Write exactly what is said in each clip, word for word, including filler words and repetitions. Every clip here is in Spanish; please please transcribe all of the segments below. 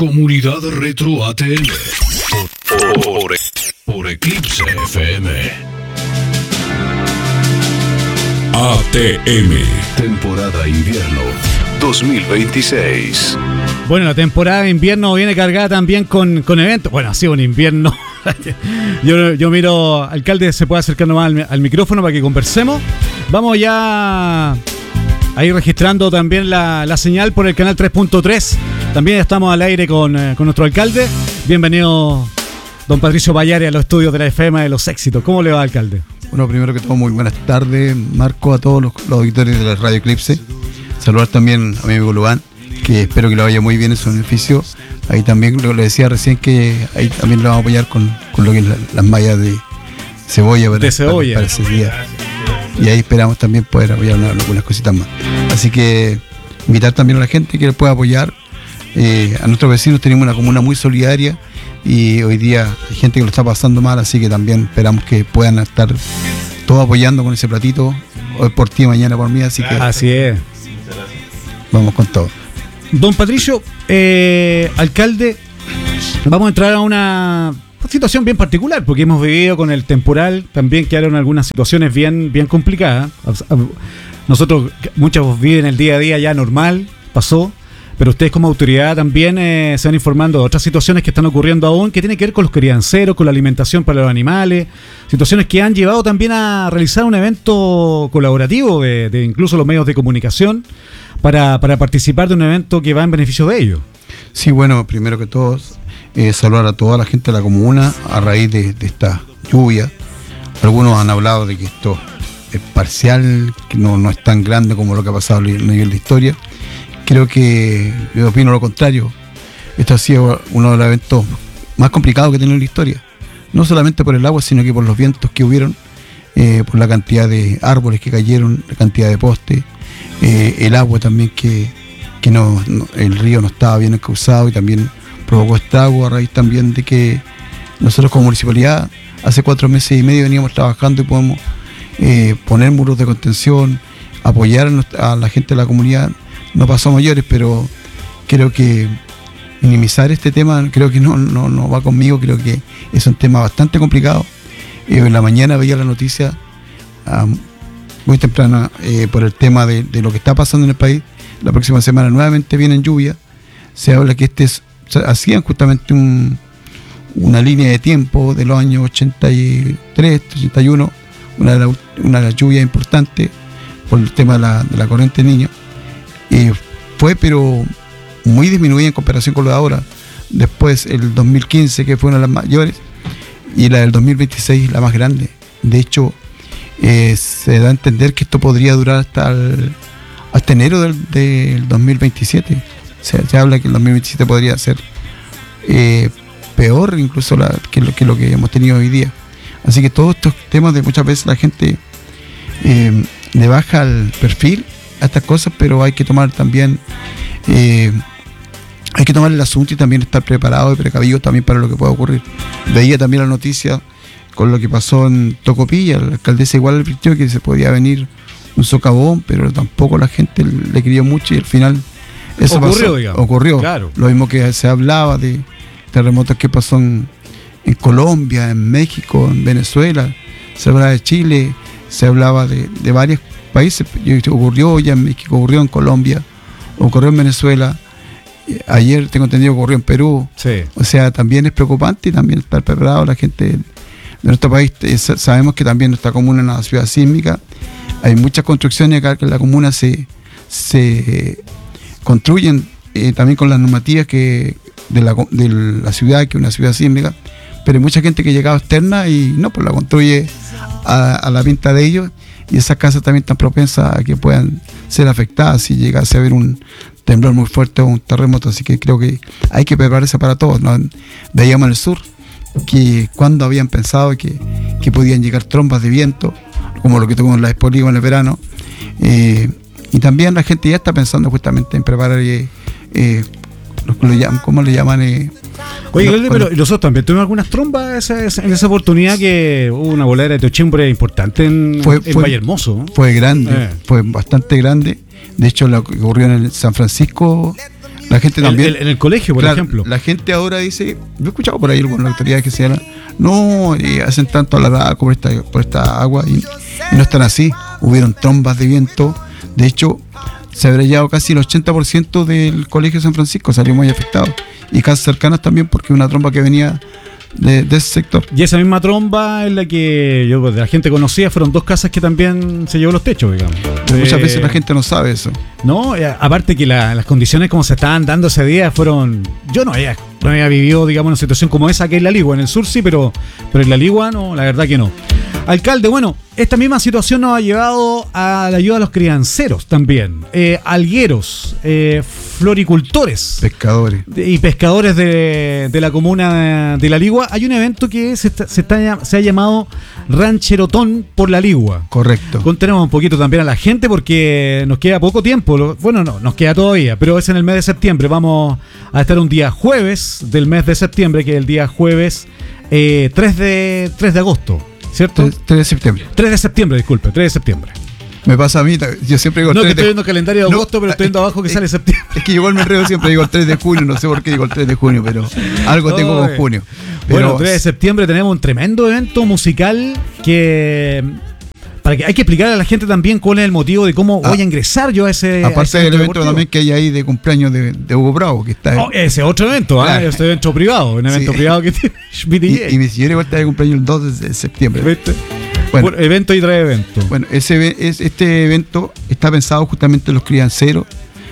Comunidad Retro A T M por, por, por Eclipse F M. A T M Temporada Invierno dos mil veintiséis. Bueno, la temporada de invierno viene cargada también con, con eventos. Bueno, ha sido un invierno. yo, yo miro, alcalde, se puede acercar nomás al, al micrófono para que conversemos. Vamos ya ahí registrando también la, la señal por el canal tres punto tres. También estamos al aire con, eh, con nuestro alcalde. Bienvenido, don Patricio Payare, a los estudios de la F M de los éxitos. ¿Cómo le va, alcalde? Bueno, primero que todo, muy buenas tardes, Marco, a todos los, los auditores de la Radio Eclipse. Saludar también a mi amigo Lubán, que espero que le vaya muy bien en su beneficio. Ahí también, lo le decía recién, que ahí también lo vamos a apoyar con, con lo que es la, las mallas de cebolla para, de cebolla. para, para ese día. Y ahí esperamos también poder apoyar una, algunas cositas más. Así que invitar también a la gente que le pueda apoyar. Eh, a nuestros vecinos tenemos una comuna muy solidaria y hoy día hay gente que lo está pasando mal, así que también esperamos que puedan estar todos apoyando con ese platito, hoy por ti, mañana por mí, así que así es. Vamos con todo. Don Patricio, eh, alcalde, vamos a entrar a una situación bien particular, porque hemos vivido con el temporal, también quedaron algunas situaciones bien, bien complicadas. Nosotros, muchos viven el día a día ya normal, pasó. Pero ustedes como autoridad también eh, se van informando de otras situaciones que están ocurriendo aún, que tienen que ver con los crianceros, con la alimentación para los animales, situaciones que han llevado también a realizar un evento colaborativo de, de incluso los medios de comunicación para, para participar de un evento que va en beneficio de ellos. Sí, bueno, primero que todo, eh, saludar a toda la gente de la comuna a raíz de, de esta lluvia. Algunos han hablado de que esto es parcial, que no, no es tan grande como lo que ha pasado a nivel de historia. Creo que yo opino lo contrario. Esto ha sido uno de los eventos más complicados que ha tenido en la historia. No solamente por el agua, sino que por los vientos que hubieron, eh, por la cantidad de árboles que cayeron, la cantidad de postes, eh, el agua también que, que no, no, el río no estaba bien encauzado y también provocó estrago a raíz también de que nosotros como municipalidad hace cuatro meses y medio veníamos trabajando y podemos eh, poner muros de contención, apoyar a, nuestra, a la gente de la comunidad. No pasó a mayores, pero creo que minimizar este tema creo que no, no, no va conmigo, creo que es un tema bastante complicado. Eh, en la mañana veía la noticia um, muy temprana eh, por el tema de, de lo que está pasando en el país. La próxima semana nuevamente vienen lluvias. Se habla que este es, hacían justamente un, una línea de tiempo de los años ochenta y tres, ochenta y uno, una de, la, una de las lluvias importantes por el tema de la, de la corriente niño. Eh, fue pero muy disminuida en comparación con lo de ahora. Después el dos mil quince, que fue una de las mayores, y la del dos mil veintiséis la más grande. De hecho, eh, se da a entender que esto podría durar hasta el, hasta enero del, del dos mil veintisiete. Se, se habla que el dos mil veintisiete podría ser eh, peor incluso la, que, lo, que lo que hemos tenido hoy día. Así que todos estos temas de muchas veces la gente eh, le baja el perfil a estas cosas, pero hay que tomar también eh, hay que tomar el asunto y también estar preparado y precavido también para lo que pueda ocurrir. Veía también la noticia con lo que pasó en Tocopilla. La alcaldesa igual advirtió que se podía venir un socavón, pero tampoco la gente le creyó mucho y al final eso ocurrió, pasó, digamos. ocurrió. Claro. Lo mismo que se hablaba de terremotos que pasó en, en Colombia, en México, en Venezuela, se hablaba de Chile, se hablaba de, de varios países. Ocurrió ya en México, ocurrió en Colombia, ocurrió en Venezuela, ayer tengo entendido que ocurrió en Perú. Sí. O sea, también es preocupante y también estar preparado la gente de nuestro país. Sabemos que también nuestra comuna es una ciudad sísmica, hay muchas construcciones acá que en la comuna se, se construyen eh, también con las normativas que de la, de la ciudad, que es una ciudad sísmica, pero hay mucha gente que llegaba externa y no, pues la construye a, a la pinta de ellos. Y esas casas también están propensas a que puedan ser afectadas si llegase a haber un temblor muy fuerte o un terremoto. Así que creo que hay que prepararse para todos, ¿no? Veíamos en el sur que cuando habían pensado que, que podían llegar trombas de viento, como lo que tuvimos en la Expo Liga en el verano. Eh, y también la gente ya está pensando justamente en preparar, eh, eh, ¿cómo le llaman? Eh, Oye, no, Galde, pero nosotros también tuvimos algunas trombas esa, esa, en esa oportunidad, que hubo una voladera de techumbre importante en, fue, en fue, Valle Hermoso, ¿no? Fue grande, eh. fue bastante grande. De hecho, lo que ocurrió en el San Francisco, La gente también. El, el, en el colegio, por claro, ejemplo. La gente ahora dice, yo he escuchado por ahí algunas autoridades que se llaman, no, eh, hacen tanto alarada por esta, por esta agua y, y no están así. Hubieron trombas de viento. De hecho, se habrá llevado casi el ochenta por ciento del colegio de San Francisco, salió muy afectado. Y casas cercanas también, porque una tromba que venía de, de ese sector. Y esa misma tromba en la que yo de la gente conocía, fueron dos casas que también se llevó los techos, digamos. Muchas eh, veces la gente no sabe eso. No, eh, aparte que la, las condiciones como se estaban dando ese día fueron... Yo no había, no había vivido, digamos, una situación como esa que en La Ligua. En el sur sí, pero, pero en La Ligua no, la verdad que no. Alcalde, bueno, esta misma situación nos ha llevado a la ayuda a los crianceros también, eh, algueros, eh, floricultores, pescadores y pescadores de, de la comuna de La Ligua. Hay un evento que se, está, se, está, se ha llamado Rancherotón por La Ligua. Correcto. Contenemos un poquito también a la gente porque nos queda poco tiempo. Bueno, no, nos queda todavía, pero es en el mes de septiembre. Vamos a estar un día jueves del mes de septiembre, que es el día jueves eh, tres de agosto. ¿Cierto? tres de septiembre. tres de septiembre, disculpe, tres de septiembre. Me pasa a mí, yo siempre digo el no, tres que estoy de... viendo el calendario de no, agosto, pero estoy viendo abajo que es, sale septiembre. Es que igual me enredo siempre, digo el tres de junio, no sé por qué digo el tres de junio, pero algo no, tengo con eh. junio. Pero, bueno, tres de septiembre tenemos un tremendo evento musical que... Para que hay que explicarle a la gente también cuál es el motivo de cómo ah, voy a ingresar yo a ese. Aparte a ese del evento deportivo. también que hay ahí de cumpleaños de, de Hugo Bravo, que está. Oh, ese otro evento, claro. ¿eh? Ese evento privado, un evento sí. privado que tiene B D J. Y, y mi señora igual está de cumpleaños el dos de septiembre. ¿Viste? Bueno, Por evento y tres eventos. Bueno, ese, es, este evento está pensado justamente en los crianceros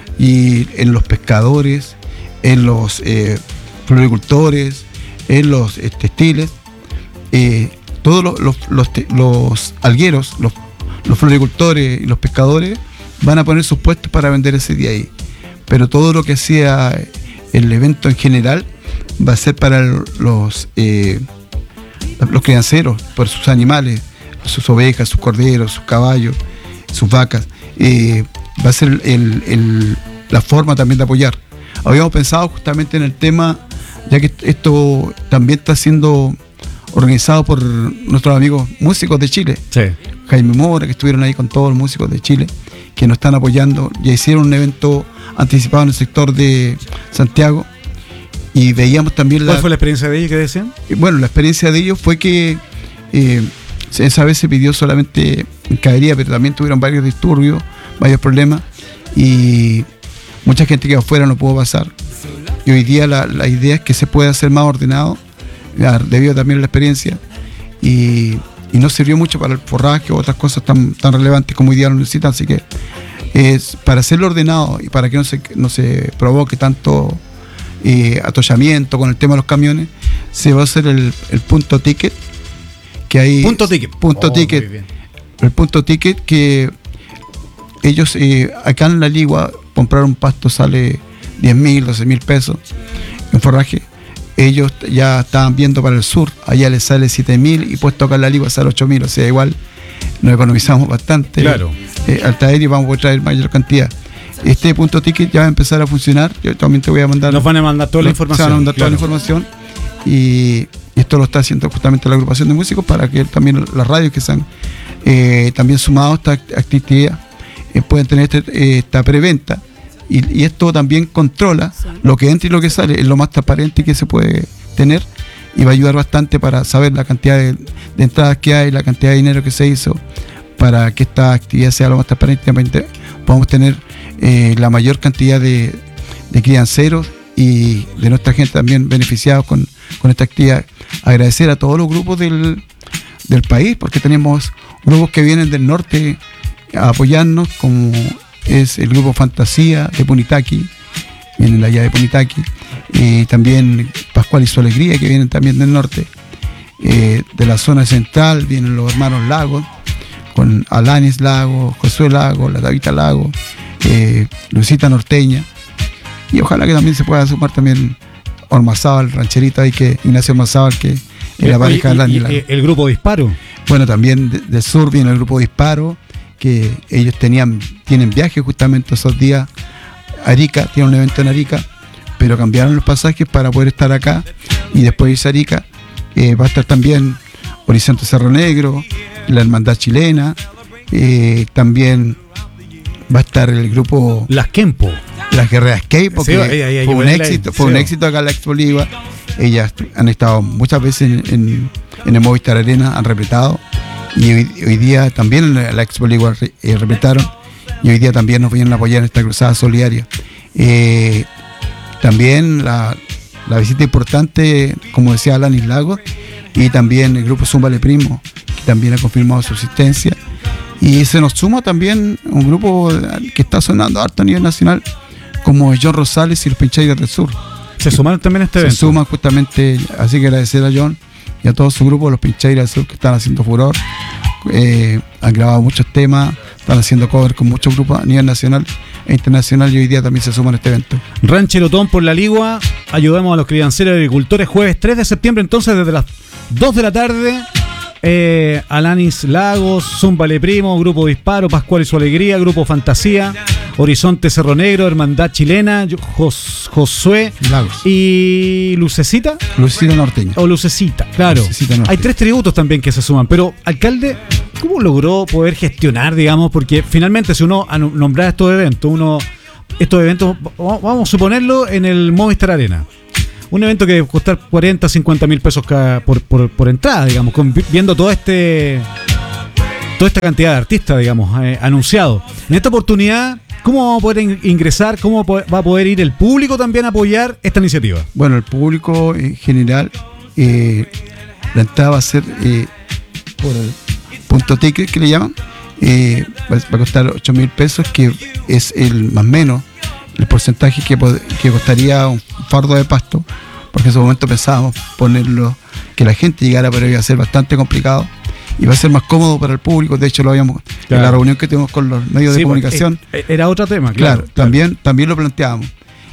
y en los pescadores, en los eh, floricultores, en los eh, textiles. Eh, todos los, los, los, los algueros, los, los floricultores y los pescadores van a poner sus puestos para vender ese día ahí. Pero todo lo que sea el evento en general va a ser para los, eh, los crianceros, por sus animales, sus ovejas, sus corderos, sus caballos, sus vacas. Eh, va a ser el, el, la forma también de apoyar. Habíamos pensado justamente en el tema, ya que esto también está siendo organizado por nuestros amigos músicos de Chile, sí. Jaime Mora, que estuvieron ahí con todos los músicos de Chile, que nos están apoyando. Ya hicieron un evento anticipado en el sector de Santiago y veíamos también ¿Cuál la, fue la experiencia de ellos que decían? Bueno, la experiencia de ellos fue que eh, esa vez se pidió solamente caería, pero también tuvieron varios disturbios, varios problemas y mucha gente que afuera no pudo pasar. Y hoy día la, la idea es que se pueda hacer más ordenado, debido también a la experiencia, y, y no sirvió mucho para el forraje o otras cosas tan, tan relevantes como hoy día lo necesitan, así que es para hacerlo ordenado y para que no se, no se provoque tanto eh, atollamiento con el tema de los camiones, se va a hacer el, el punto ticket, que hay punto ticket, punto oh, ticket el punto ticket que ellos eh, acá en La Ligua comprar un pasto sale diez mil, doce mil pesos en forraje. Ellos ya estaban viendo para el sur, allá les sale siete mil y puesto acá en La Ligua sale ocho mil, o sea, igual nos economizamos bastante. Claro. Eh, al traer y vamos a poder traer mayor cantidad. Este punto ticket ya va a empezar a funcionar. Yo también te voy a mandar. Nos van a mandar toda la información. Se van a mandar claro. toda la información. Y, y esto lo está haciendo justamente la agrupación de músicos para que también las radios que se han eh, también sumado a esta actividad eh, pueden tener este, eh, esta preventa. Y, y esto también controla lo que entra y lo que sale, es lo más transparente que se puede tener y va a ayudar bastante para saber la cantidad de, de entradas que hay, la cantidad de dinero que se hizo, para que esta actividad sea lo más transparente, podamos tener eh, la mayor cantidad de, de crianceros y de nuestra gente también beneficiados con, con esta actividad. Agradecer a todos los grupos del, del país, porque tenemos grupos que vienen del norte a apoyarnos, como es el grupo Fantasía de Punitaqui, vienen allá de Punitaqui, y también Pascual y su Alegría, que vienen también del norte. Eh, de la zona central vienen los hermanos Lagos, con Alanis Lago, Josué Lago, la Davita Lago, eh, Luisita Norteña, y ojalá que también se pueda sumar también Ormazábal, Rancherita, y que Ignacio Ormazábal, que es la pareja de Alanis Lago. ¿El grupo Disparo? Bueno, también de, del sur viene el grupo Disparo, que ellos tenían tienen viajes justamente esos días. Arica, tiene un evento en Arica, pero cambiaron los pasajes para poder estar acá y después irse a Arica. Eh, va a estar también Horizonte Cerro Negro, la Hermandad Chilena, eh, también va a estar el grupo Las Kempo. Las Guerreras K, porque Sí, ahí, ahí, ahí, fue un ahí, éxito, ahí, fue sí. un éxito acá en la Expo Ligua. Ellas han estado muchas veces en, en, en el Movistar Arena, han repletado, y hoy, hoy día también en la Expo Ligua re, eh, repletaron, y hoy día también nos vienen a apoyar en esta cruzada solidaria. Eh, también la, la visita importante, como decía Alanis Lagos, y también el grupo Zúmbale Primo, que también ha confirmado su existencia. Y se nos suma también un grupo que está sonando harto a nivel nacional, como John Rosales y los Pincheiras del Sur. Se sumaron también a este Se evento. suman justamente, así que agradecer a John y a todo su grupo, los Pincheiras del Sur, que están haciendo furor. Eh, han grabado muchos temas, están haciendo covers con muchos grupos a nivel nacional e internacional, y hoy día también se suman a este evento. Rancherotón por la Ligua, ayudamos a los crianceros y agricultores, jueves tres de septiembre, entonces desde las dos de la tarde. Eh, Alanis Lagos, Zúmbale Primo, Grupo Disparo, Pascual y su Alegría, Grupo Fantasía, Horizonte Cerro Negro, Hermandad Chilena, Jos, Josué Lagos. y Lucecita Lucida Norteña. o Lucecita, claro. Lucecita Norteña. Hay tres tributos también que se suman, pero alcalde, ¿cómo logró poder gestionar, digamos? Porque finalmente si uno nombra estos eventos, uno estos eventos, vamos a suponerlo en el Movistar Arena. Un evento que debe costar cuarenta, cincuenta mil pesos cada, por, por, por entrada, digamos, con, viendo todo este toda esta cantidad de artistas, digamos, eh, anunciados. En esta oportunidad, ¿cómo vamos a poder in- ingresar? ¿Cómo po- va a poder ir el público también a apoyar esta iniciativa? Bueno, el público en general, eh, la entrada va a ser eh, por el punto ticket que le llaman, eh, va, va a costar ocho mil pesos, que es el más o menos el porcentaje que, pod- que costaría un fardo de pasto, porque en ese momento pensábamos ponerlo, que la gente llegara, pero iba a ser bastante complicado y va a ser más cómodo para el público. De hecho, lo habíamos Claro. en la reunión que tuvimos con los medios Sí, de comunicación. eh, era otro tema, Claro, claro. también, también lo planteamos.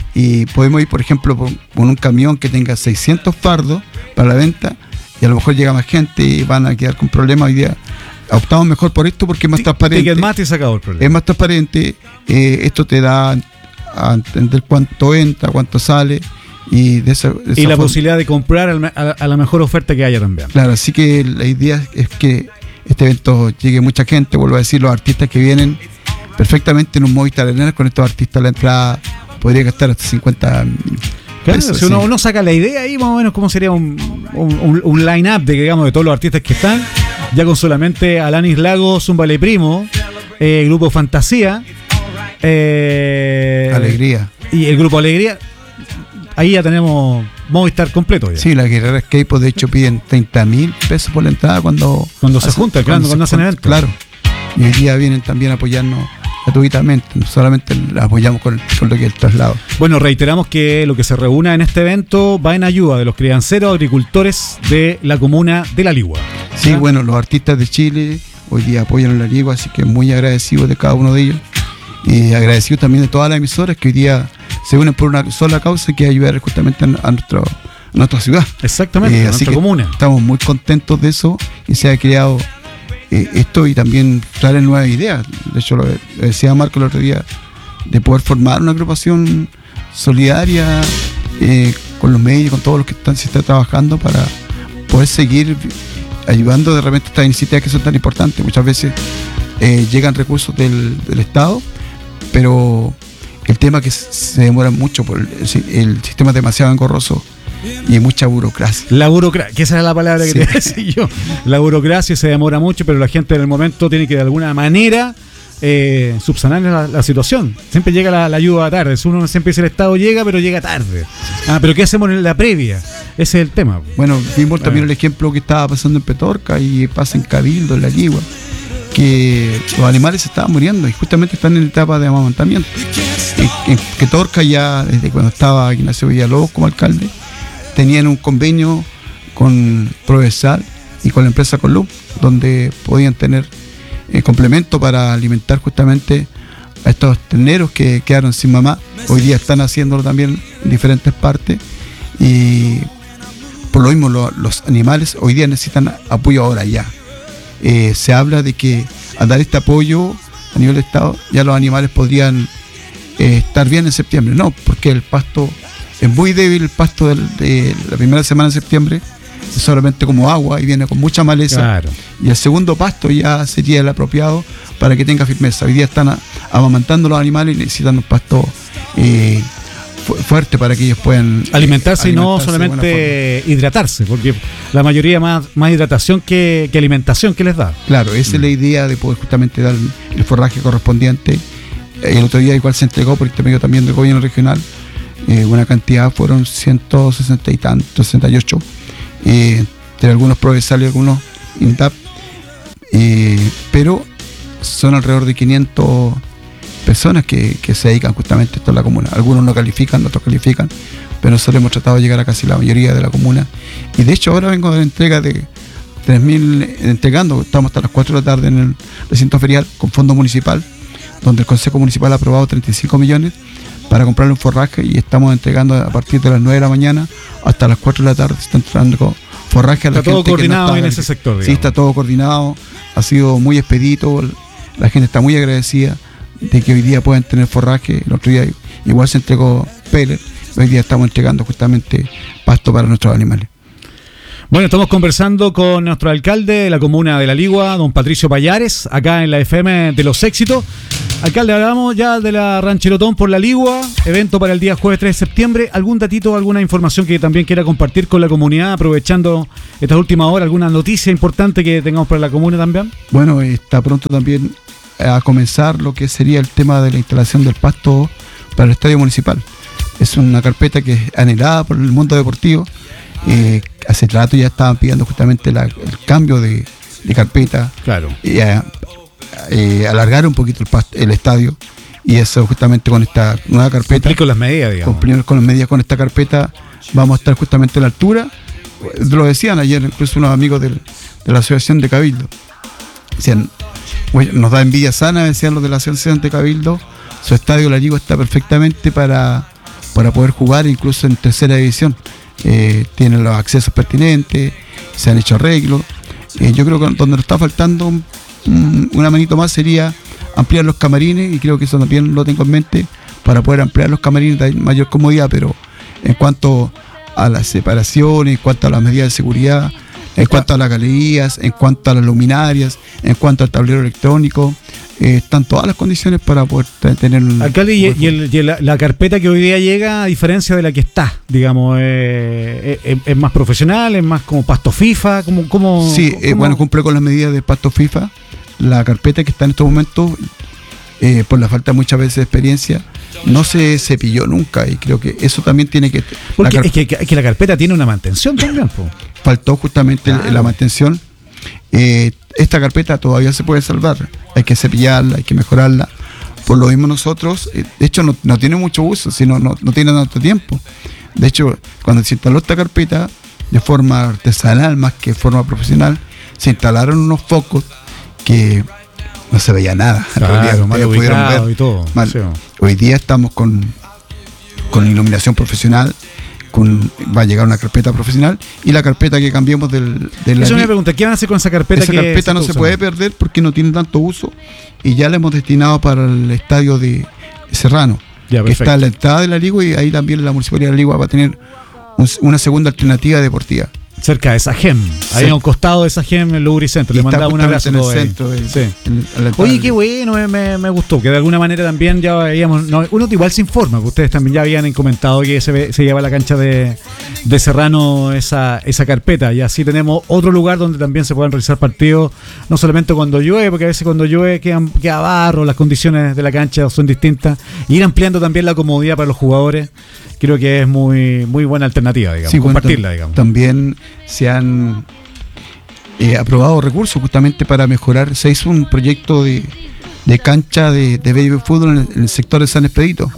Y podemos ir, por ejemplo, con, con un camión que tenga seiscientos fardos para la venta, y a lo mejor llega más gente y van a quedar con problemas. Hoy día optamos mejor por esto porque es más transparente. Ticketmaster se acabó el problema. Es más transparente. Eh, esto te da a entender cuánto entra, cuánto sale, y de esa, de esa Y la forma. posibilidad de comprar al me- a, a la mejor oferta que haya también. Claro, así que la idea es que este evento llegue mucha gente. Vuelvo a decir, los artistas que vienen perfectamente en un Movistar Arena, con estos artistas la entrada podría gastar hasta cincuenta mil Claro, pesos. si uno, sí. uno saca la idea ahí, más o menos, cómo sería un, un, un- un line-up de, digamos, de todos los artistas que están, ya con solamente Alanis Lagos, Zúmbale Primo, eh, Grupo Fantasía, eh, Alegría. y el Grupo Alegría. Ahí ya tenemos Movistar completo ya. Sí, las guerreras K-pop de hecho piden treinta mil pesos por la entrada cuando, Cuando se juntan, claro, cuando se hacen juntan, eventos. Claro. Y hoy día vienen también a apoyarnos gratuitamente, no solamente las apoyamos con, con lo que es el traslado. Bueno, reiteramos que lo que se reúna en este evento va en ayuda de los crianceros agricultores de la comuna de La Ligua. Sí, ¿Ah? bueno, los artistas de Chile hoy día apoyan a la Ligua, así que muy agradecidos de cada uno de ellos. Y agradecidos también de todas las emisoras que hoy día se unen por una sola causa, que es ayudar justamente a, a, nuestro, a nuestra ciudad. Exactamente, Eh, en así nuestra que comuna. estamos muy contentos de eso, y se ha creado eh, esto, y también traer nuevas ideas. De hecho, lo, lo decía Marco el otro día, de poder formar una agrupación solidaria eh, con los medios, con todos los que están, se está trabajando para poder seguir ayudando de repente estas iniciativas que son tan importantes. Muchas veces eh, llegan recursos del, del Estado, pero el tema es que se demora mucho, por el, el sistema es demasiado engorroso y hay mucha burocracia. La burocracia, que esa era la palabra que Sí. te iba a decir yo. La burocracia se demora mucho, pero la gente en el momento tiene que de alguna manera eh, subsanar la, la situación. Siempre llega la, la ayuda tarde. Uno siempre dice el Estado llega, pero llega tarde. Ah, pero ¿qué hacemos en la previa? Ese es el tema. Bueno, vimos también Bueno. el ejemplo que estaba pasando en Petorca y pasa en Cabildo, en La Ligua, que los animales se estaban muriendo y justamente están en etapa de amamantamiento. En, en Petorca, ya desde cuando estaba Ignacio Villalobos como alcalde, tenían un convenio con Provesal y con la empresa Column, donde podían tener eh, complemento para alimentar justamente a estos terneros que quedaron sin mamá. Hoy día están haciéndolo también en diferentes partes, y por lo mismo lo, los animales hoy día necesitan apoyo ahora ya. Eh, se habla de que al dar este apoyo a nivel de Estado, ya los animales podrían eh, estar bien en septiembre. No, porque el pasto es muy débil, el pasto del- de la primera semana de septiembre, solamente como agua y viene con mucha maleza. Claro. Y el segundo pasto ya sería el apropiado para que tenga firmeza. Hoy día están a- amamantando los animales y necesitan un pasto eh, fu- fuerte para que ellos puedan eh, Alimentarse y no alimentarse de buena solamente hidratarse, porque la mayoría más, más hidratación que, que alimentación que les da. forma. Claro, esa es la idea de poder justamente dar el forraje correspondiente. El otro día igual se entregó por intermedio también del gobierno regional eh, una cantidad, fueron ciento sesenta y tantos, sesenta y ocho, eh, entre algunos Provesal y algunos INDAP, eh, pero son alrededor de quinientas personas que, que se dedican justamente a esto en la comuna. Algunos no califican, otros califican, pero nosotros hemos tratado de llegar a casi la mayoría de la comuna. Y de hecho ahora vengo de la entrega de tres mil, entregando, estamos hasta las cuatro de la tarde en el recinto ferial con fondo municipal, donde el Consejo Municipal ha aprobado treinta y cinco millones para comprarle un forraje y estamos entregando a partir de las nueve de la mañana hasta las cuatro de la tarde. Se está entregando con forraje a la Está gente. todo coordinado que no está en ese sector, Sí, digamos. está todo coordinado, ha sido muy expedito, la gente está muy agradecida de que hoy día puedan tener forraje. El otro día igual se entregó pellet, hoy día estamos entregando justamente pasto para nuestros animales. Bueno, estamos conversando con nuestro alcalde de la comuna de La Ligua, don Patricio Payares, acá en la F M de Los Éxitos. Alcalde, hablamos ya de la Rancherotón por La Ligua, evento para el día jueves tres de septiembre. ¿Algún datito, alguna información que también quiera compartir con la comunidad, aprovechando estas últimas horas, alguna noticia importante que tengamos para la comuna también? Bueno, está pronto también a comenzar lo que sería el tema de la instalación del pasto para el estadio municipal. Es una carpeta que es anhelada por el mundo deportivo. Eh, hace rato ya estaban pidiendo justamente la- el cambio de, de carpeta, Claro. y a- eh, alargar un poquito el, past- el estadio, y eso justamente con esta nueva carpeta, Cumplir con las medidas, digamos. cumplir con las medidas con esta carpeta, vamos a estar justamente a la altura. Lo decían ayer incluso unos amigos del- de la Asociación de Cabildo, decían, "Oye, nos da envidia sana", decían los de la Asociación de Cabildo, su estadio La Ligua está perfectamente para, para poder jugar incluso en tercera división. Eh, tienen los accesos pertinentes, se han hecho arreglos. Eh, yo creo que donde nos está faltando un- un- una manito más sería ampliar los camarines, y creo que eso también lo tengo en mente, para poder ampliar los camarines de mayor comodidad. Pero en cuanto a las separaciones, en cuanto a las medidas de seguridad, en cuanto a las galerías, en cuanto a las luminarias, en cuanto al tablero electrónico, eh, están todas las condiciones para poder te- tener un... Alcalde, y, y el- y el- la carpeta que hoy día llega, a diferencia de la que está, digamos, eh, es, es más profesional, es más como pasto FIFA, como... como Sí, eh, como- bueno, cumple con las medidas de pasto FIFA. La carpeta que está en estos momentos, eh, por la falta muchas veces de experiencia, no se cepilló nunca, y creo que eso también tiene que... Porque la car- es que, es que la carpeta tiene una mantención también, po. faltó justamente el- Claro. la mantención. Eh, esta carpeta todavía se puede salvar, hay que cepillarla, hay que mejorarla. Por lo mismo nosotros, eh, de hecho no, no tiene mucho uso, sino no, no tiene tanto tiempo. De hecho, cuando se instaló esta carpeta de forma artesanal más que de forma profesional, se instalaron unos focos que no se veía nada. En Claro, realidad, mal ustedes pudieron ubicado ver y todo. mal. Sí. Hoy día estamos con, con iluminación profesional, con, va a llegar una carpeta profesional, y la carpeta que cambiemos del, de la Eso me li- pregunta, ¿qué van a hacer con esa carpeta? esa que carpeta no está se usando? puede perder porque no tiene tanto uso, y ya la hemos destinado para el estadio de Serrano, Ya, que perfecto. está a la entrada de la Ligua, y ahí también la Municipalidad de la Ligua va a tener un- una segunda alternativa deportiva. Cerca de esa gem, ahí Sí. a un costado de esa gem, el Lubricentro. Y Le está mandaba un justamente abrazo en el todo ahí. centro del- Sí. en- a la entrada Oye, del- qué bueno, me, me, me gustó, que de alguna manera también ya veíamos, no, uno igual se informa, que ustedes también ya habían comentado que se, ve- se lleva a la cancha de, de Serrano esa, esa carpeta, y así tenemos otro lugar donde también se puedan realizar partidos, no solamente cuando llueve, porque a veces cuando llueve quedan, queda barro, las condiciones de la cancha son distintas, y ir ampliando también la comodidad para los jugadores, creo que es muy, muy buena alternativa, digamos, Sí, bueno, compartirla, tam- digamos. También se han eh, aprobado recursos justamente para mejorar. Se hizo un proyecto de, de cancha de, de baby fútbol en el, en el sector de San Expedito,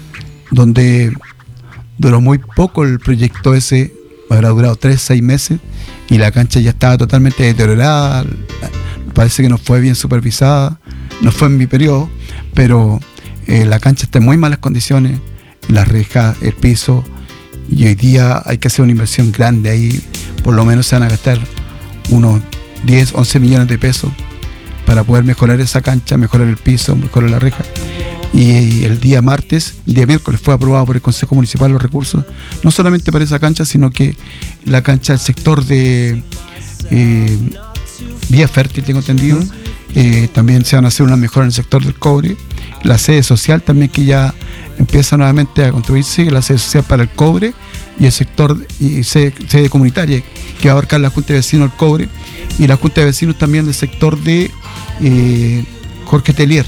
donde duró muy poco el proyecto ese, habrá durado tres, seis meses, y la cancha ya estaba totalmente deteriorada, parece que no fue bien supervisada, no fue en mi periodo, pero eh, la cancha está en muy malas condiciones, las rejas, el piso, y hoy día hay que hacer una inversión grande ahí. Por lo menos se van a gastar unos diez, once millones de pesos para poder mejorar esa cancha, mejorar el piso, mejorar la reja. y el día martes, el día miércoles fue aprobado por el Consejo Municipal los recursos, no solamente para esa cancha, sino que la cancha del sector de eh, Vía Fértil, tengo entendido. Uh-huh. eh, también se van a hacer unas mejoras en el sector del cobre, la sede social también, que ya empieza nuevamente a construirse, la sede social para el cobre, y el sector y sede, sede comunitaria que va a abarcar la Junta de Vecinos del cobre y la Junta de Vecinos también del sector de eh, Jorge Telier.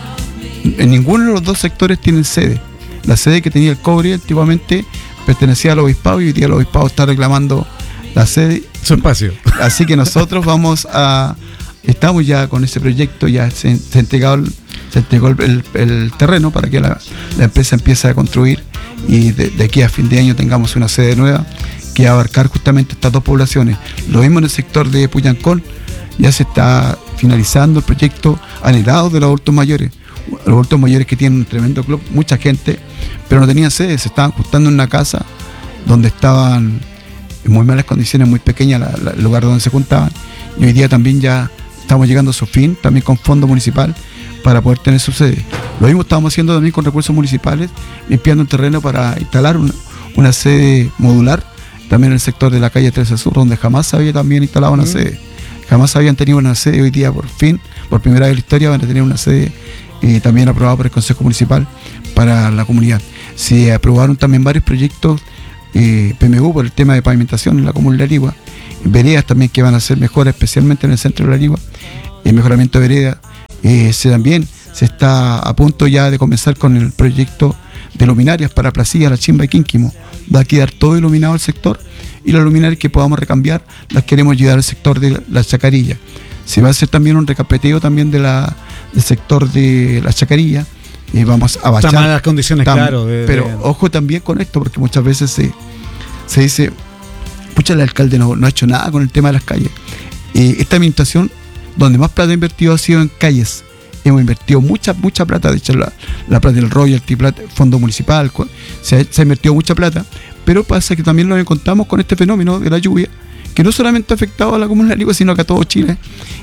En ninguno de los dos sectores tienen sede. La sede que tenía el cobre antiguamente pertenecía al obispado, y hoy día el obispado está reclamando la sede, su espacio. Así que nosotros vamos a estamos ya con ese proyecto, ya se, se, entregado el, se entregó el, el, el terreno para que la, la empresa empiece a construir, y de, de aquí a fin de año tengamos una sede nueva que va a abarcar justamente estas dos poblaciones. Lo mismo en el sector de Puyancón, ya se está finalizando el proyecto anhelado de los adultos mayores. Los adultos mayores que tienen un tremendo club, mucha gente, pero no tenían sede, se estaban juntando en una casa donde estaban en muy malas condiciones, muy pequeña la, la, el lugar donde se juntaban, y hoy día también ya estamos llegando a su fin, también con fondo municipal, para poder tener su sede. Lo mismo estamos haciendo también con recursos municipales, limpiando un terreno para instalar una, una sede modular, también en el sector de la calle trece Sur, donde jamás se había también instalado una mm. sede, jamás habían tenido una sede. Hoy día por fin, por primera vez en la historia, van a tener una sede eh, también aprobada por el Consejo Municipal para la comunidad. Se aprobaron también varios proyectos eh, P M U por el tema de pavimentación en la comuna de La Ligua, veredas también que van a hacer mejoras, especialmente en el centro de La Ligua, el mejoramiento de veredas. Eh, se también se está a punto ya de comenzar con el proyecto de luminarias para Placilla, La Chimba y Quínquimo. Va a quedar todo iluminado el sector, y las luminarias que podamos recambiar las queremos llevar al sector de la, la Chacarilla. Se va a hacer también un recapeteo también de la, del sector de la Chacarilla. Eh, vamos a bachar. Están malas condiciones, tam, claro. De, pero de... ojo también con esto, porque muchas veces se, se dice, pucha, el alcalde no, no ha hecho nada con el tema de las calles. Eh, esta administración, donde más plata ha invertido ha sido en calles. Hemos invertido mucha, mucha plata, de hecho la, la plata del royalty, plata, fondo municipal, se ha, se ha invertido mucha plata, pero pasa que también nos encontramos con este fenómeno de la lluvia, que no solamente ha afectado a la comuna de La Ligua, sino que a todo Chile,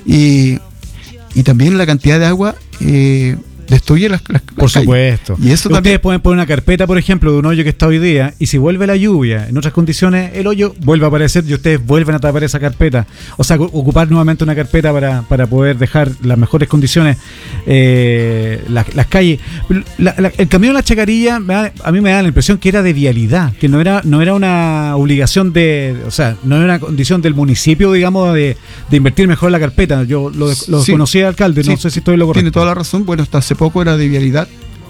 y, y también la cantidad de agua eh, destruye las, las, por las supuesto. Y eso ustedes también pueden poner una carpeta, por ejemplo, de un hoyo que está hoy día, y si vuelve la lluvia en otras condiciones, el hoyo vuelve a aparecer y ustedes vuelven a tapar esa carpeta. O sea, ocupar nuevamente una carpeta para, para poder dejar las mejores condiciones eh, la, las calles. La, la, el camino de la Chacarilla me da, a mí me da la impresión que era de vialidad, que no era no era una obligación de, o sea, no era una condición del municipio, digamos, de, de invertir mejor en la carpeta. Yo lo, lo sí, conocí al alcalde, sí, no sé si estoy en lo correcto. Tiene toda la razón. Bueno, hasta hace poco era de vialidad,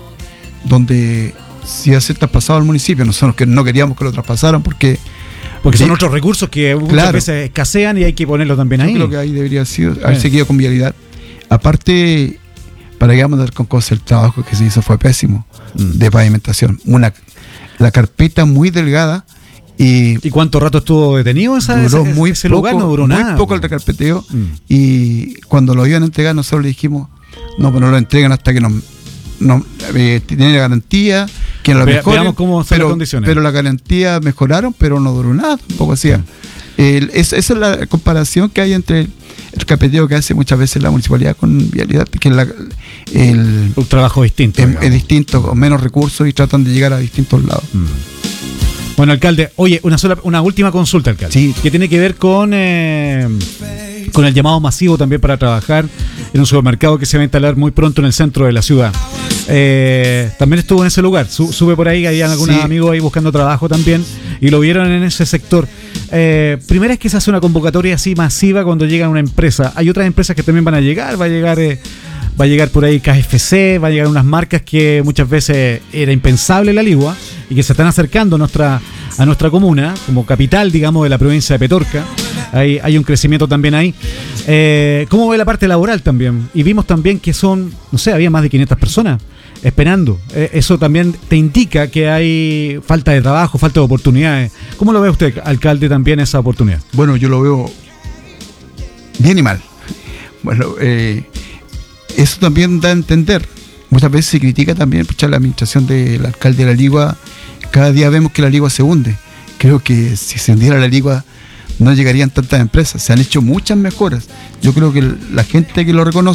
donde si iba a ser traspasado al municipio. Nosotros que no queríamos que lo traspasaran porque porque son otros recursos que muchas claro, veces escasean y hay que ponerlos también ahí. Yo creo que ahí debería haber sido, haber seguido con vialidad. Aparte, para que vamos a dar con cosas, el trabajo que se hizo fue pésimo mm. de pavimentación. Una la carpeta muy delgada. Y, ¿Y cuánto rato estuvo detenido esa, duró ese, muy ese poco, lugar? No duró muy nada. poco el recarpeteo. Mm. Y cuando lo iban a entregar, nosotros le dijimos, no, pues no lo entregan hasta que nos, nos eh, tienen la garantía, que lo Ve, mejoren. Veamos cómo son pero, las condiciones. Pero la garantía mejoraron, pero no duró nada, tampoco hacía. Mm. El, es, esa es la comparación que hay entre el, el carpeteo que hace muchas veces la municipalidad con vialidad, que la, el, un trabajo distinto. Es, es distinto, con menos recursos, y tratan de llegar a distintos lados. Mm. Bueno, alcalde, oye, una sola, una última consulta, alcalde, sí, que tiene que ver con eh, con el llamado masivo también para trabajar en un supermercado que se va a instalar muy pronto en el centro de la ciudad. Eh, también estuvo en ese lugar, Su, sube por ahí que habían algunos sí. amigos ahí buscando trabajo también y lo vieron en ese sector. Eh, primera es que se hace una convocatoria así masiva cuando llega una empresa. Hay otras empresas que también van a llegar, va a llegar... Eh, Va a llegar por ahí K F C, va a llegar unas marcas que muchas veces era impensable en La Ligua y que se están acercando a nuestra, a nuestra comuna, como capital, digamos, de la provincia de Petorca. Hay, hay un crecimiento también ahí. Eh, ¿Cómo ve la parte laboral también? Y vimos también que son, no sé, había más de quinientas personas esperando. Eh, eso también te indica que hay falta de trabajo, falta de oportunidades. ¿Cómo lo ve usted, alcalde, también esa oportunidad? Bueno, yo lo veo bien y mal. Bueno, eh... eso también da a entender. Muchas veces se critica también pucha, la administración del alcalde de La Ligua. Cada día vemos que La Ligua se hunde. Creo que si se hundiera La Ligua no llegarían tantas empresas. Se han hecho muchas mejoras. Yo creo que la gente que lo reconoce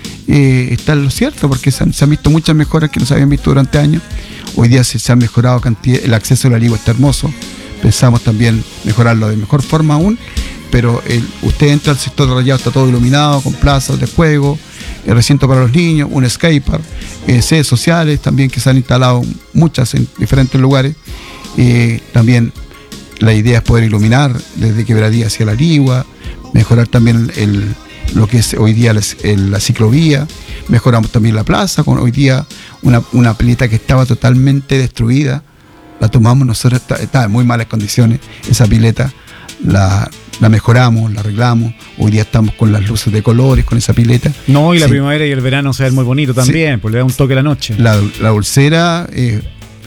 eh, está en lo cierto, porque se han, se han visto muchas mejoras que no se habían visto durante años. Hoy día se, se ha mejorado cantidad, el acceso a la Ligua está hermoso. Pensamos también mejorarlo de mejor forma aún, pero el, usted entra al sector de Rayado, está todo iluminado, con plazas de juego, el recinto para los niños, un skatepark, eh, sedes sociales también que se han instalado muchas en diferentes lugares. Eh, también la idea es poder iluminar desde Quebradía hacia la Ligua, mejorar también el, lo que es hoy día la, el, la ciclovía, mejoramos también la plaza, con hoy día una, una pileta que estaba totalmente destruida, la tomamos nosotros, está, estaba en muy malas condiciones esa pileta, la, la mejoramos, la arreglamos, hoy día estamos con las luces de colores, con esa pileta. No, y la sí. primavera y el verano se ven muy bonito también, sí. Pues le da un toque a la noche. La, la dulcera, eh,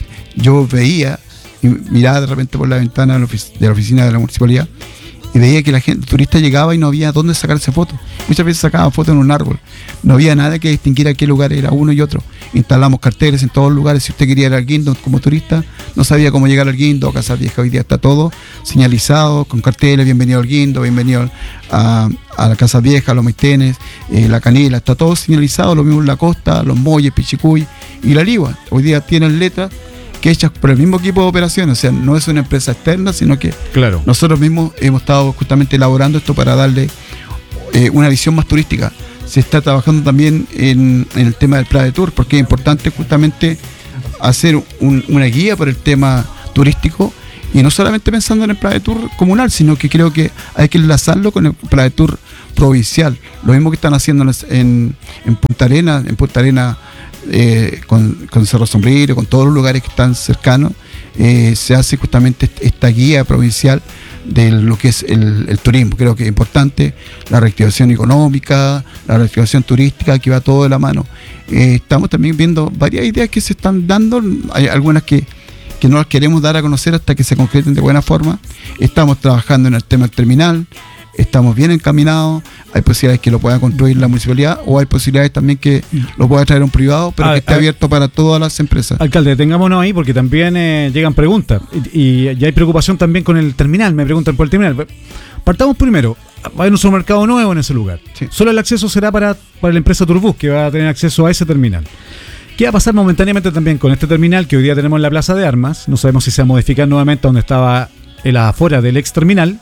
yo veía, y miraba de repente por la ventana de la, ofic- de la oficina de la municipalidad, y veía que la gente, el turista llegaba y no había dónde sacarse fotos. Muchas veces sacaban fotos en un árbol. No había nada que distinguir a qué lugar era uno y otro. Instalamos carteles en todos los lugares. Si usted quería ir al Guindo como turista, no sabía cómo llegar al Guindo o Casa Vieja. Hoy día está todo señalizado, con carteles, bienvenido al Guindo, bienvenido a, a la Casa Vieja, a los Maitenes, eh, la Canela, está todo señalizado, lo mismo en la costa, los Molles, Pichicuy y la Ligua. Hoy día tienen letras que hechas por el mismo equipo de operaciones, o sea, no es una empresa externa, sino que claro. Nosotros mismos hemos estado justamente elaborando esto para darle eh, una visión más turística. Se está trabajando también en, en el tema del Prade Tour, porque es importante justamente hacer un, una guía por el tema turístico, y no solamente pensando en el Prade Tour comunal, sino que creo que hay que enlazarlo con el Prade Tour provincial. Lo mismo que están haciendo en, en Punta Arenas, en Punta Arenas eh, con, con Cerro Sombrero, con todos los lugares que están cercanos, eh, se hace justamente esta guía provincial de lo que es el, el turismo. Creo que es importante la reactivación económica, la reactivación turística, que va todo de la mano. Eh, estamos también viendo varias ideas que se están dando, hay algunas que, que no las queremos dar a conocer hasta que se concreten de buena forma. Estamos trabajando en el tema del terminal, estamos bien encaminados, hay posibilidades que lo pueda construir la municipalidad, o hay posibilidades también que lo pueda traer un privado, pero a, que esté a, abierto para todas las empresas. Alcalde, detengámonos ahí porque también eh, llegan preguntas y, y hay preocupación también con el terminal, me preguntan por el terminal. Partamos primero, hay un supermercado nuevo en ese lugar, sí. Solo el acceso será para, para la empresa Turbus, que va a tener acceso a ese terminal. ¿Qué va a pasar momentáneamente también con este terminal que hoy día tenemos en la Plaza de Armas? No sabemos si se va a modificar nuevamente donde estaba el afuera del ex terminal.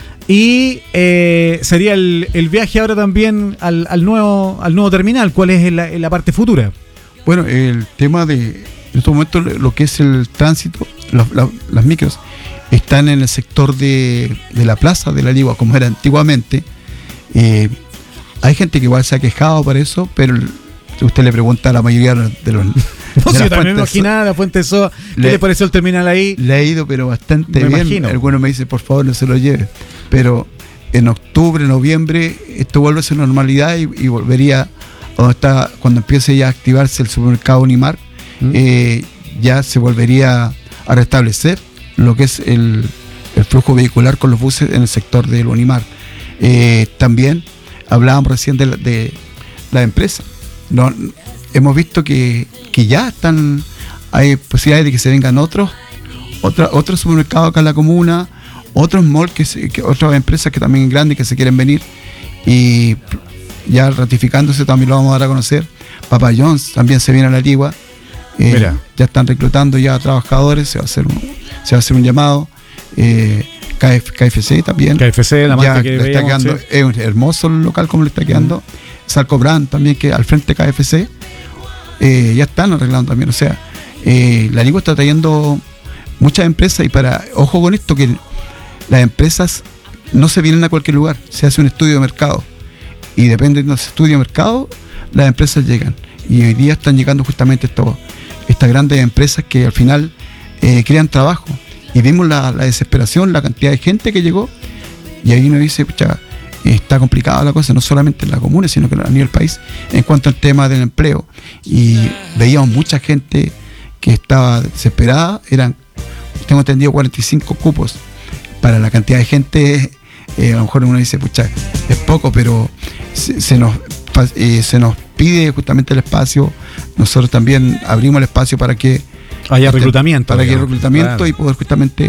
Y eh, sería el, el viaje ahora también al, al nuevo al nuevo terminal. ¿Cuál es la, la parte futura? Bueno, el tema de, en estos momentos, lo que es el tránsito, la, la, las micros, están en el sector de, de la plaza de la Ligua, como era antiguamente. Eh, hay gente que igual se ha quejado por eso, pero si usted le pregunta a la mayoría de los... No, si yo también me imaginaba la Fuente Soa. ¿Qué le, le pareció el terminal ahí? Le ha ido, pero bastante me bien. Imagino. Algunos me dicen, por favor, no se lo lleve. Pero en octubre, noviembre, esto vuelve a su normalidad y, y volvería a donde está, cuando empiece ya a activarse el supermercado Unimar, ¿Mm? eh, ya se volvería a restablecer lo que es el, el flujo vehicular con los buses en el sector del Unimar. Eh, también hablábamos recién de la, de la empresa. No, hemos visto que, que ya están, hay posibilidades de que se vengan otros, otra, otros supermercados acá en la comuna, otros malls, que, se, que otras empresas que también grandes que se quieren venir, y ya ratificándose también lo vamos a dar a conocer. Papa John's también se viene a la Ligua, eh, ya están reclutando ya a trabajadores, se va a hacer un, se va a hacer un llamado. eh, K F C también, K F C, la marca que le está veíamos, quedando, sí. Es un hermoso el local como le está quedando. Mm. Salcobrand también, que al frente de K F C, eh, ya están arreglando también. O sea, eh, la Ligua está trayendo muchas empresas, y para, ojo con esto, que las empresas no se vienen a cualquier lugar, se hace un estudio de mercado, y depende de ese estudio de mercado, las empresas llegan, y hoy día están llegando justamente estos, estas grandes empresas que al final eh, crean trabajo, y vimos la, la desesperación, la cantidad de gente que llegó, y ahí uno dice, pucha, está complicada la cosa, no solamente en la comuna, sino que a nivel país, en cuanto al tema del empleo. Y veíamos mucha gente que estaba desesperada, eran, tengo entendido, cuarenta y cinco cupos. Para la cantidad de gente, eh, a lo mejor uno dice, pucha, es poco, pero se, se, nos, eh, se nos pide justamente el espacio. Nosotros también abrimos el espacio para que haya reclutamiento. Para que haya reclutamiento, claro. Y poder justamente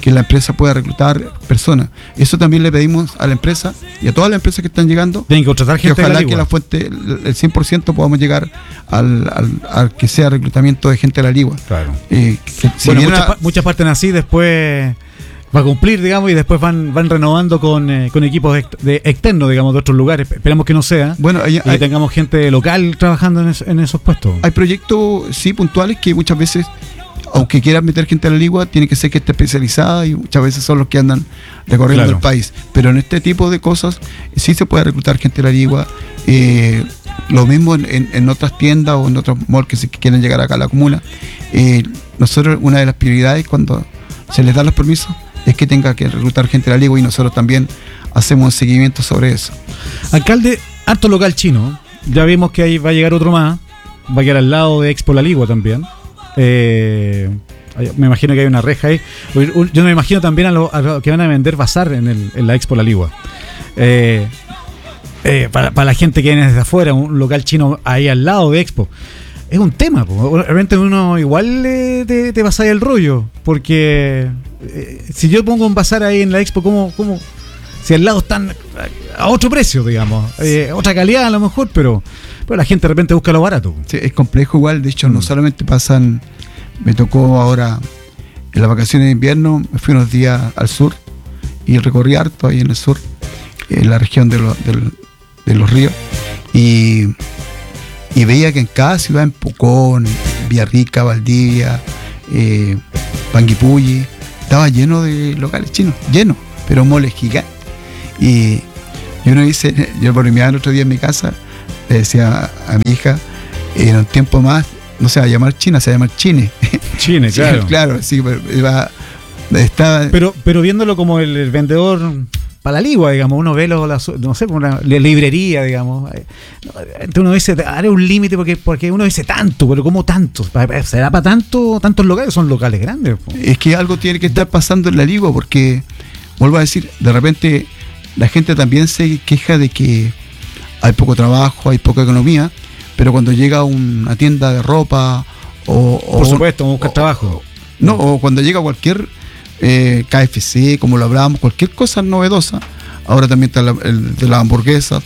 que la empresa pueda reclutar personas. Eso también le pedimos a la empresa y a todas las empresas que están llegando. Tienen que contratar Que gente de la ojalá Ligua. que la fuente, el el cien por ciento podamos llegar al, al, al que sea reclutamiento de gente de la Ligua. Claro. Eh, que si Bueno, bien muchas, a- pa- muchas parten así, después va a cumplir, digamos, y después van van renovando con, eh, con equipos ex- de externos, digamos, de otros lugares. Esperamos que no sea. bueno, hay, Y que hay, tengamos gente local trabajando en, es- en esos puestos. hay proyectos, sí, puntuales que muchas veces, aunque quieran meter gente a la Ligua, tiene que ser que esté especializada y muchas veces son los que andan recorriendo Claro. el país. Pero en este tipo de cosas sí se puede reclutar gente de la Ligua. Eh, lo mismo en, en- en otras tiendas o en otros malls que, se, que quieren llegar acá a la comuna. Eh, nosotros, una de las prioridades cuando se les da los permisos es que tenga que reclutar gente de la Ligua y nosotros también hacemos un seguimiento sobre eso. Alcalde, harto local chino. Ya vimos que ahí va a llegar otro más. Va a quedar al lado de Expo La Ligua también. Eh, hay- me imagino que hay una reja ahí. Yo me imagino también a los lo que van a vender bazar en, el, en la Expo La Ligua. Eh, eh, para, para la gente que viene desde afuera, un local chino ahí al lado de Expo. Es un tema, po. Realmente uno igual eh, te, te pasa ahí el rollo. Porque eh, si yo pongo un bazar ahí en la Expo, ¿cómo, cómo? Si al lado están a otro precio, digamos, eh, otra calidad a lo mejor, pero, pero la gente de repente busca lo barato. Sí, es complejo igual, de hecho no Mm. solamente pasan, me tocó ahora en las vacaciones de invierno, me fui unos días al sur y recorrí harto ahí en el sur, en la región de, lo- del- de los ríos, y, y veía que en cada ciudad, en Pucón, Villarrica, Valdivia, eh, Panguipulli, estaba lleno de locales chinos, lleno, pero moles gigantes. Y, y uno dice, yo por mi el otro día en mi casa, le decía a, a mi hija, en un tiempo más, no se va a llamar China, se va a llamar Chine. Chine, claro. claro, sí, pero iba, estaba, Pero, pero viéndolo como el, el vendedor para la ligua, digamos, uno ve lo, la, no sé, una la librería, digamos. eh, Entonces uno dice, haré un límite porque, porque uno dice tanto, pero ¿cómo tanto? ¿Será para tanto, tantos locales? Son locales grandes. Po. es que algo tiene que estar pasando en la Ligua, porque, vuelvo a decir, de repente la gente también se queja de que hay poco trabajo, hay poca economía, pero cuando llega a una tienda de ropa o... o Por supuesto, buscar o- trabajo. No, o cuando llega cualquier eh, K F C, como lo hablábamos, cualquier cosa novedosa, ahora también está la- el de las hamburguesas,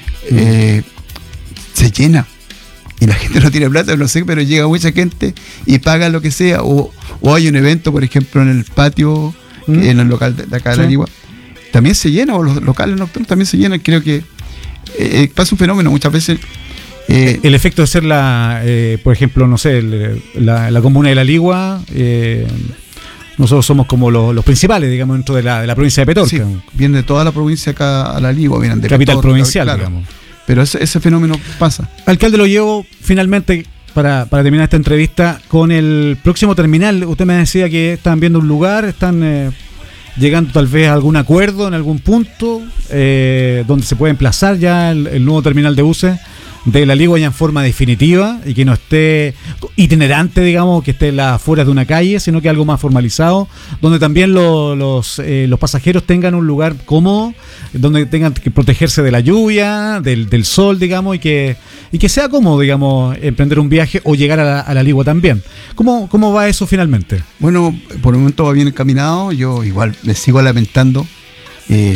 eh, se llena. Y la gente no tiene plata, no sé, pero llega mucha gente y paga lo que sea. O, o hay un evento, por ejemplo, en el patio, ¿Mm? en el local de, de acá de la Sí. Ligua, también se llena, o los locales nocturnos también se llenan. Creo que eh, pasa un fenómeno muchas veces. eh, El efecto de ser la, eh, por ejemplo, no sé, el- la, la comuna de La Ligua, eh, nosotros somos como los, los principales, digamos, dentro de la, de la provincia de Petorca. sí, viene de toda la provincia acá a la Ligua, vienen de Capital Petorca, provincial, claro. digamos. Pero ese, ese fenómeno pasa. Alcalde, lo llevo finalmente para, para terminar esta entrevista con el próximo terminal. Usted me decía que están viendo un lugar, están eh, llegando tal vez a algún acuerdo en algún punto eh, donde se puede emplazar ya el, el nuevo terminal de buses de La Ligua ya en forma definitiva y que no esté itinerante, digamos, que esté en las afueras de una calle, sino que algo más formalizado, donde también lo- los, eh, los pasajeros tengan un lugar cómodo, donde tengan que protegerse de la lluvia, del, del sol, digamos, y que, y que sea cómodo, digamos, emprender un viaje o llegar a la, a la Ligua también. ¿Cómo, ¿Cómo va eso finalmente? Bueno, por el momento va bien encaminado. Yo igual me sigo lamentando. Eh,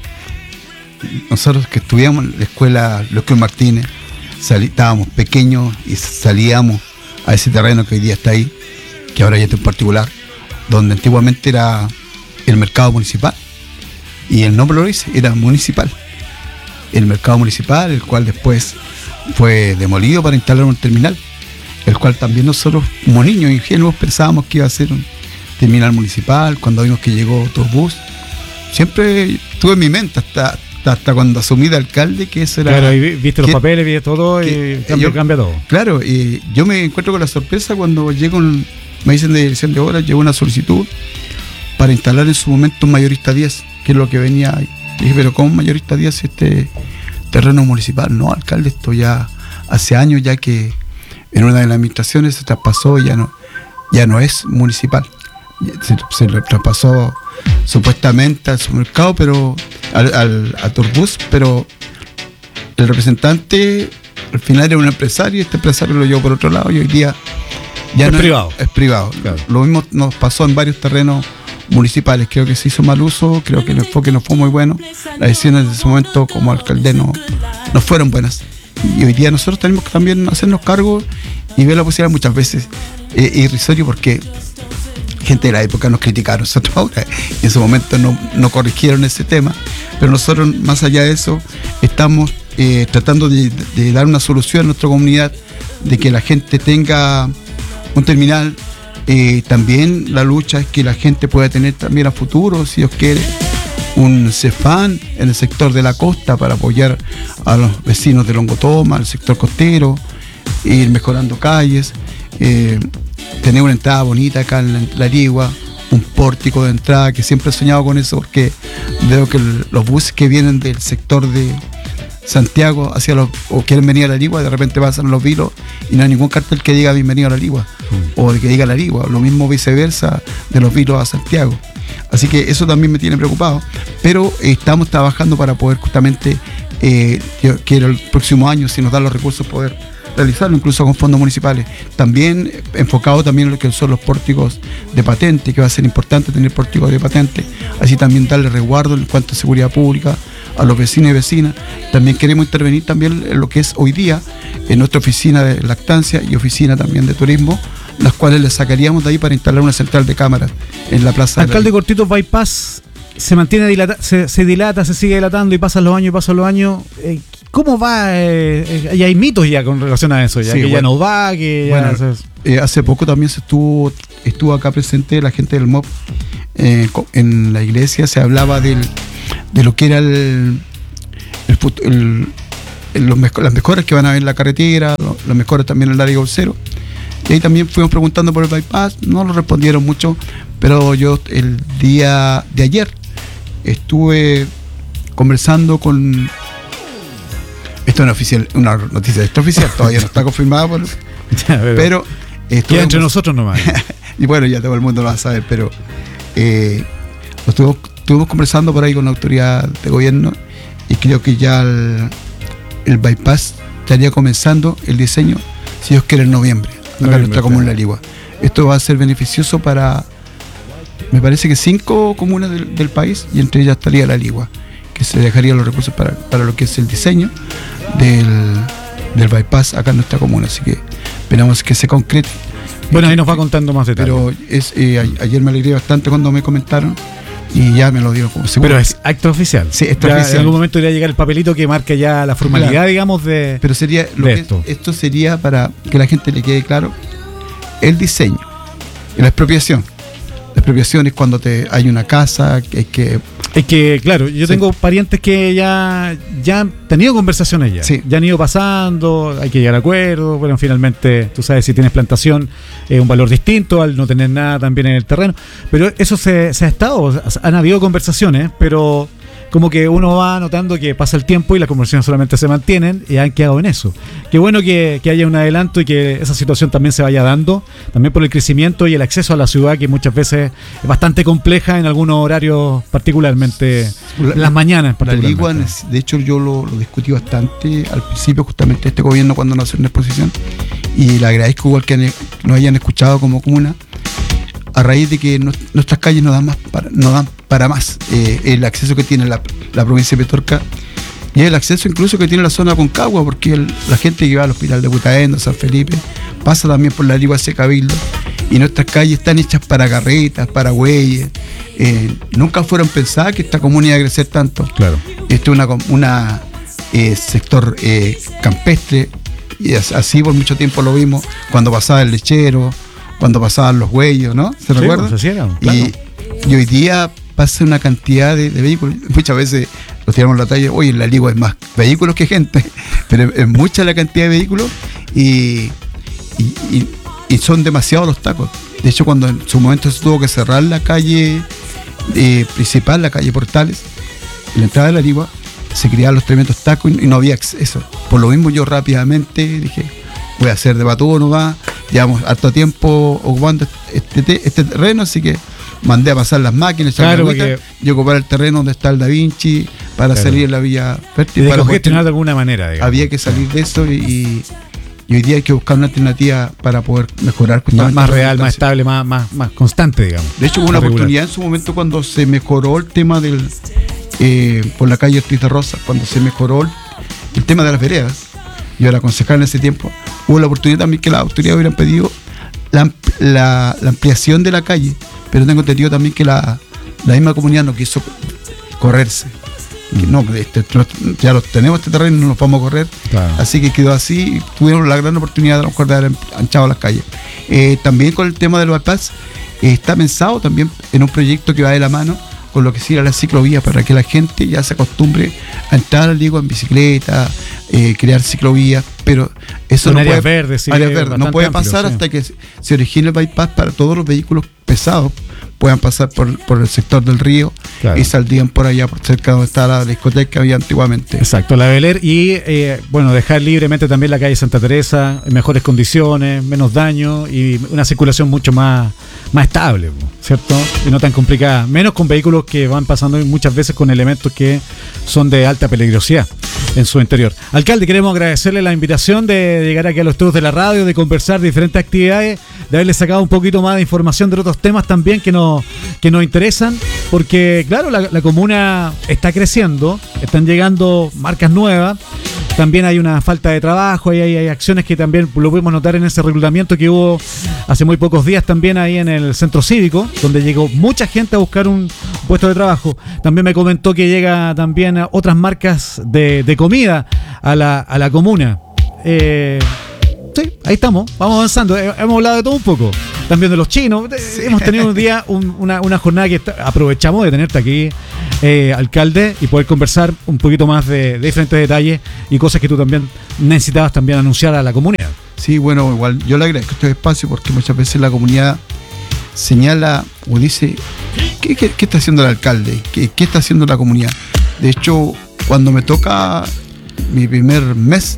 nosotros que estudiamos en la escuela Lucio Martínez, salí- estábamos pequeños y salíamos a ese terreno que hoy día está ahí, que ahora ya está en particular, donde antiguamente era el mercado municipal. Y el nombre lo dice, era municipal. El mercado municipal, el cual después fue demolido para instalar un terminal, el cual también nosotros, como niños ingenuos, pensábamos que iba a ser un terminal municipal. Cuando vimos que llegó Autobús, siempre tuve en mi mente hasta, hasta, hasta cuando asumí de alcalde que eso era... Claro, ahí vi- viste los que- papeles, viste todo y que- cambia, yo- cambia todo. Claro, y yo me encuentro con la sorpresa cuando llego, un- me dicen de dirección de obras, llegó una solicitud para instalar en su momento un mayorista diez, que es lo que venía ahí. Y dije, pero ¿cómo un mayorista diez si este terreno municipal? No, alcalde, esto ya hace años ya que en una de las administraciones se traspasó y ya no, ya no es municipal. Se, se le traspasó supuestamente al supermercado, pero al, al a Turbus, pero el representante al final era un empresario y este empresario lo llevó por otro lado y hoy día ya Es no privado. es privado. Claro. Lo mismo nos pasó en varios terrenos municipales. Creo que se hizo mal uso, creo que el enfoque no fue muy bueno. Las decisiones de ese momento como alcalde no, no fueron buenas. Y hoy día nosotros tenemos que también hacernos cargo y ver la posibilidad. Muchas veces eh, irrisorio porque gente de la época nos criticaron, nosotros ahora en ese momento no, no corrigieron ese tema, pero nosotros más allá de eso estamos eh, tratando de, de dar una solución a nuestra comunidad, de que la gente tenga un terminal. Eh, también la lucha es que la gente pueda tener también a futuro, si Dios quiere, un Cefam en el sector de la costa para apoyar a los vecinos de Longotoma, al sector costero, ir mejorando calles, eh, tener una entrada bonita acá en la, la Ligua, un pórtico de entrada, que siempre he soñado con eso, porque veo que el, los buses que vienen del sector de Santiago hacia los, o quieren venir a la Ligua, de repente pasan los Vilos y no hay ningún cartel que diga bienvenido a la Ligua, mm. o que diga la Ligua, lo mismo viceversa de los Vilos a Santiago. Así que eso también me tiene preocupado, pero eh, estamos trabajando para poder justamente, eh, yo quiero el próximo año, si nos dan los recursos, poder realizarlo, incluso con fondos municipales. También eh, enfocado también en lo que son los pórticos de patente, que va a ser importante tener pórticos de patente, así también darle resguardo en cuanto a seguridad pública a los vecinos y vecinas. También queremos intervenir también en lo que es hoy día en nuestra oficina de lactancia y oficina también de turismo, las cuales le sacaríamos de ahí para instalar una central de cámaras en la plaza. Alcalde Cortito, Bypass se mantiene dilata, se, se dilata, se sigue dilatando y pasan los años y pasan los años. Eh, ¿Cómo va? Eh, eh, hay mitos ya con relación a eso, ya sí, que bueno, ya no va, que ya bueno, no se... eh, hace poco también se estuvo estuvo acá presente la gente del M O P eh, en la iglesia. Se hablaba del, de lo que era el, el, el, el los mejor, las mejoras que van a haber en la carretera, las mejoras también en el área Golcero. Y ahí también fuimos preguntando por el bypass, no lo respondieron mucho, pero yo el día de ayer estuve conversando con... Esto es una, oficial, una noticia de esto oficial, todavía no está confirmada, por, ya, pero, pero queda entre nosotros nomás. Y bueno, ya todo el mundo lo va a saber, pero eh, estuvimos, estuvimos conversando por ahí con la autoridad de gobierno y creo que ya el, el bypass estaría comenzando el diseño, si Dios quiere, en noviembre. Acá en nuestra comuna de La Ligua. Esto va a ser beneficioso para, me parece que cinco comunas del, del país, y entre ellas estaría La Ligua, que se dejaría los recursos para, para lo que es el diseño del, del bypass acá en nuestra comuna. Así que esperamos que se concrete. Bueno, ahí nos va contando más detalles. Pero es, eh, a, ayer me alegré bastante cuando me comentaron y ya me lo dio como seguro. Pero es acto oficial. Sí, acto ya oficial. En algún momento iría a llegar el papelito que marque ya la formalidad, claro, digamos, de. Pero sería lo de que esto. esto sería para que la gente le quede claro el diseño y la expropiación. La expropiación es cuando te hay una casa que hay que. Es que, claro, yo sí. tengo parientes que ya, ya han tenido conversaciones ya. Sí. Ya han ido pasando, hay que llegar a acuerdos. Bueno, finalmente, tú sabes, si tienes plantación, es un valor distinto al no tener nada también en el terreno. Pero eso se, se ha estado, han habido conversaciones, pero como que uno va notando que pasa el tiempo y las conversaciones solamente se mantienen y han quedado en eso. Qué bueno que, que haya un adelanto y que esa situación también se vaya dando, también por el crecimiento y el acceso a la ciudad, que muchas veces es bastante compleja en algunos horarios, particularmente la, en las mañanas. La Ligua, de hecho yo lo, lo discutí bastante al principio, justamente este gobierno cuando nació una exposición, y le agradezco igual que nos hayan escuchado como comuna, a raíz de que no, nuestras calles no dan más para, no dan para más. Eh, el acceso que tiene la, la provincia de Petorca y el acceso incluso que tiene la zona Concagua, porque el, la gente que va al hospital de Putaendo, San Felipe, pasa también por la Ligua hacia Cabildo, y nuestras calles están hechas para carretas, para güeyes. Eh, nunca fueron pensadas que esta comuna iba a crecer tanto. Claro. Esto es una, una eh, sector eh, campestre, y así por mucho tiempo lo vimos cuando pasaba el lechero, cuando pasaban los huellos, ¿no? ¿Se sí, recuerda? Pues, claro. y, y hoy día pasa una cantidad de, de vehículos. Muchas veces nos tiramos la talla, oye, en la Ligua es más vehículos que gente, pero es mucha la cantidad de vehículos y, y, y, y son demasiados los tacos. De hecho, cuando en su momento se tuvo que cerrar la calle eh, principal, la calle Portales, en la entrada de la Ligua, se creaban los tremendos tacos y, y no había acceso. Por lo mismo yo rápidamente dije, voy a hacer de Batubo nomás, llevamos harto tiempo ocupando este, este terreno, así que mandé a pasar las máquinas, claro, agüita, y ocupar el terreno donde está el Da Vinci para, claro, salir en la Vía Fértil. Y de para congestionar de alguna manera, digamos. Había que salir de eso y, y hoy día hay que buscar una alternativa para poder mejorar. Más, más real, más estable, más, más, más constante, digamos. De hecho, hubo una oportunidad en su momento cuando se mejoró el tema del, eh, por la calle Ortiz de Rosas, cuando se mejoró el, el tema de las veredas, yo era concejal en ese tiempo, hubo la oportunidad también que las autoridades hubieran pedido la, la, la ampliación de la calle, pero tengo entendido también que la, la misma comunidad no quiso correrse. Que no, este, ya los tenemos este terreno y no nos vamos a correr, claro. Así que quedó así. Tuvieron la gran oportunidad de, a lo mejor, de haber anchado las calles. Eh, también con el tema del bypass, eh, está pensado también en un proyecto que va de la mano con lo que sería la ciclovía, para que la gente ya se acostumbre a entrar, digo, en bicicleta, eh, crear ciclovías, pero eso con no áreas puede, verdes, sí, áreas verdes, no puede amplio, pasar, sí, hasta que se origine el bypass para todos los vehículos pesados puedan pasar por, por el sector del río, claro, y saldrían por allá, por cerca donde está la discoteca que había antiguamente. Exacto, la Bel Air, y eh, bueno, dejar libremente también la calle Santa Teresa en mejores condiciones, menos daño y una circulación mucho más, más estable, ¿cierto? Y no tan complicada, menos con vehículos que van pasando muchas veces con elementos que son de alta peligrosidad en su interior. Alcalde, queremos agradecerle la invitación de llegar aquí a los estudios de la radio, de conversar de diferentes actividades, de haberle sacado un poquito más de información de otros temas también que nos, que nos interesan, porque claro, la, la comuna está creciendo, están llegando marcas nuevas, también hay una falta de trabajo, y hay, hay acciones que también lo pudimos notar en ese reclutamiento que hubo hace muy pocos días también ahí en el centro cívico, donde llegó mucha gente a buscar un puesto de trabajo. También me comentó que llega también a otras marcas de, de comida a la, a la comuna. Eh, sí, ahí estamos, vamos avanzando. Eh, hemos hablado de todo un poco. También de los chinos. Sí. Hemos tenido un día, un, una, una jornada que está, aprovechamos de tenerte aquí, eh, alcalde, y poder conversar un poquito más de, de diferentes detalles y cosas que tú también necesitabas también anunciar a la comunidad. Sí, bueno, igual yo le agradezco este espacio porque muchas veces la comunidad señala o dice, ¿qué, qué, qué está haciendo el alcalde? ¿Qué, ¿Qué está haciendo la comunidad? De hecho, cuando me toca mi primer mes